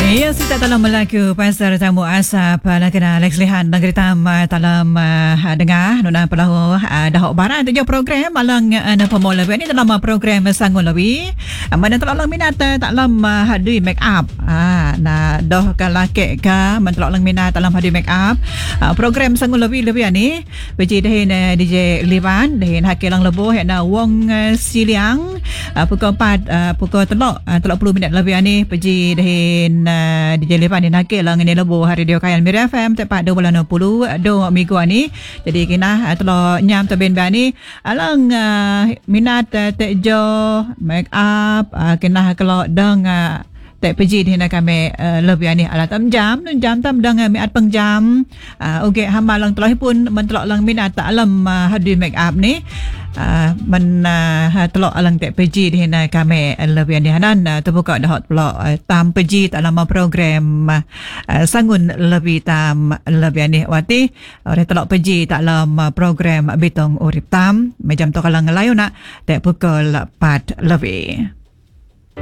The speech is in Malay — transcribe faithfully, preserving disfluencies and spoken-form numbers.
Ya, kita dalam melaku pasar tamu asap lah kena Alex Lihan negeri tam dalam uh, dengar nuna pelahu uh, dahok barat tu program malang uh, pemula ini dalam program sanggup lebih uh, mana terlalu minat uh, dalam uh, hadui make up ah uh, nah dah kalau kek ka man terlalu minat dalam hadui make up uh, program sanggup lebih lebih ni biji dahin uh, D J Livan dahin hakilang lebuh na wong uh, siliang uh, pukul empat uh, pukul telok uh, telok puluh minit lebih ni biji dahin uh, D J Levan ni nakil lang ini lebu hari dia kayan Mira F M tepat dua bulan enam puluh dua minggu ni jadi kena telo nyam tu ben ni alang uh, minat uh, tekjo make up uh, kena kalau dang uh, tak pergi di nak kami uh, lebih ni alat tam jam jam tam dang mi at pengjam uh, okey hamba lang telah pun mentelok lang minat tak alam uh, hadu make up ni Uh, men uh, telok alang tak pergi di hina kami lebih ni hanan uh, terbuka dah telok uh, tam pergi tak lama program uh, sangun lebih tam lebih ni wati orang telok pergi tak lama program bitong urip tam macam tu kalau ngelayu nak tak pukul empat lebih.